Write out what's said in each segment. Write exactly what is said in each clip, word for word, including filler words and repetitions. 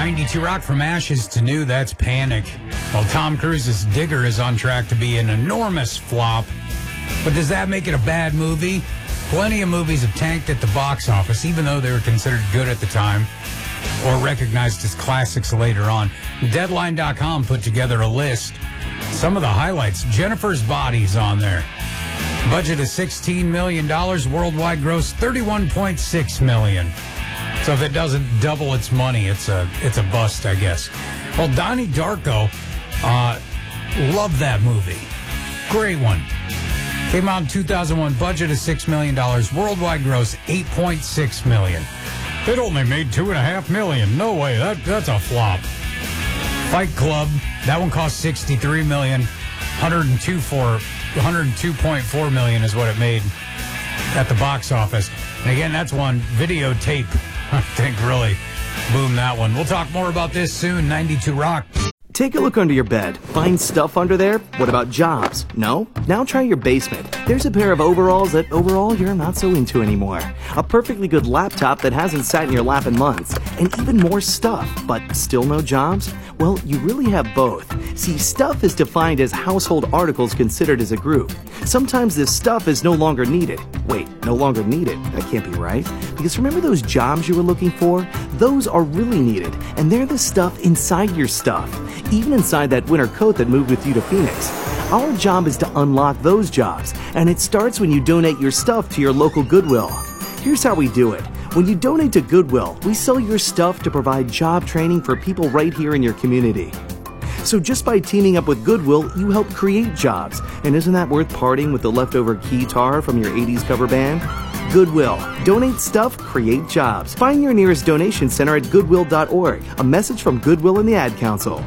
ninety-two Rock, from ashes to new, that's Panic. Well, Tom Cruise's Digger is on track to be an enormous flop. But does that make it a bad movie? Plenty of movies have tanked at the box office, even though they were considered good at the time or recognized as classics later on. Deadline dot com put together a list. Some of the highlights: Jennifer's Body's on there. Budget is sixteen million dollars, worldwide gross thirty-one point six million dollars. So if it doesn't double its money, it's a it's a bust, I guess. Well, Donnie Darko, uh, love that movie. Great one. Came out in two thousand one, budget is six million dollars, worldwide gross eight point six million dollars. It only made two point five million dollars. No way, that that's a flop. Fight Club, that one cost sixty-three million dollars, one hundred two point four million dollars is what it made at the box office. And again, that's one videotape, I think, really boomed that one. We'll talk more about this soon. ninety-two Rock. Take a look under your bed. Find stuff under there? What about jobs? No? Now try your basement. There's a pair of overalls that overall you're not so into anymore. A perfectly good laptop that hasn't sat in your lap in months. And even more stuff, but still no jobs? Well, you really have both. See, stuff is defined as household articles considered as a group. Sometimes this stuff is no longer needed. Wait, no longer needed? That can't be right. Because remember those jobs you were looking for? Those are really needed, and they're the stuff inside your stuff. Even inside that winter coat that moved with you to Phoenix. Our job is to unlock those jobs, and it starts when you donate your stuff to your local Goodwill. Here's how we do it. When you donate to Goodwill, we sell your stuff to provide job training for people right here in your community. So just by teaming up with Goodwill, you help create jobs. And isn't that worth parting with the leftover guitar from your eighties cover band? Goodwill. Donate stuff, create jobs. Find your nearest donation center at goodwill dot org. A message from Goodwill and the Ad Council.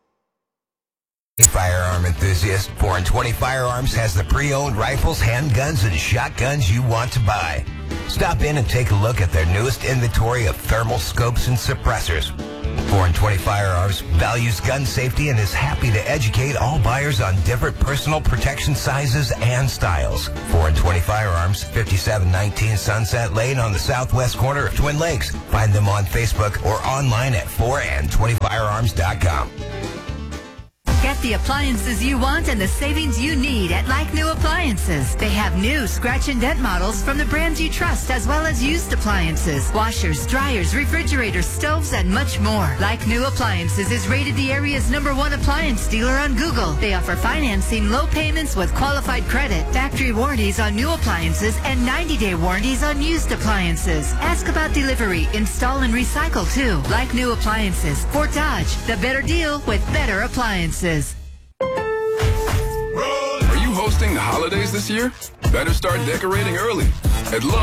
Firearm enthusiast, four and twenty Firearms has the pre-owned rifles, handguns, and shotguns you want to buy. Stop in and take a look at their newest inventory of thermal scopes and suppressors. four and twenty Firearms values gun safety and is happy to educate all buyers on different personal protection sizes and styles. four and twenty Firearms, fifty-seven nineteen Sunset Lane on the southwest corner of Twin Lakes. Find them on Facebook or online at four and twenty firearms dot com. Get the appliances you want and the savings you need at Like New Appliances. They have new scratch and dent models from the brands you trust, as well as used appliances, washers, dryers, refrigerators, stoves, and much more. Like New Appliances is rated the area's number one appliance dealer on Google. They offer financing, low payments with qualified credit, factory warranties on new appliances, and ninety-day warranties on used appliances. Ask about delivery, install, and recycle too. Like New Appliances, Fort Dodge, the better deal with better appliances. Are you hosting the holidays this year? Better start decorating early. At Lowe's,